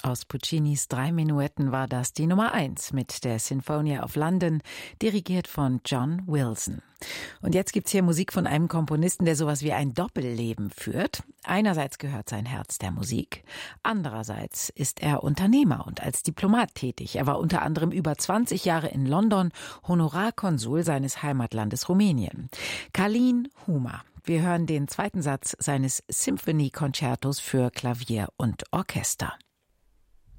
Aus Puccinis 3 Menuetten war das die Nummer 1 mit der Sinfonia of London, dirigiert von John Wilson. Und jetzt gibt's hier Musik von einem Komponisten, der sowas wie ein Doppelleben führt. Einerseits gehört sein Herz der Musik, andererseits ist er Unternehmer und als Diplomat tätig. Er war unter anderem über 20 Jahre in London Honorarkonsul seines Heimatlandes Rumänien. Călin Huma. Wir hören den zweiten Satz seines Symphonie-Konzertos für Klavier und Orchester.